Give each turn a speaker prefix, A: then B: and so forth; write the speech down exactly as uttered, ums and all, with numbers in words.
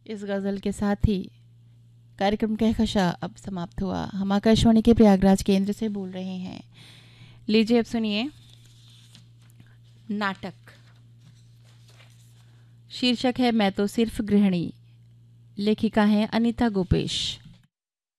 A: इस गज़ल के साथ ही कार्यक्रम कहकशा अब समाप्त हुआ। हम आकाशवाणी के प्रयागराज केंद्र से बोल रहे हैं। लीजिए अब सुनिए नाटक। शीर्षक है मैं तो सिर्फ गृहिणी। लेखिका हैं अनीता गोपेश।